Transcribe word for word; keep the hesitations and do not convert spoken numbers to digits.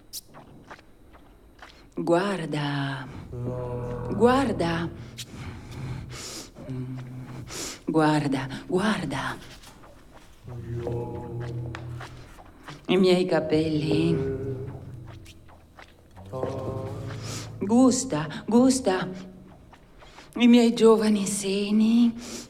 Guarda. Guarda. Guarda, guarda. I miei capelli. Gusta, gusta. I miei giovani seni.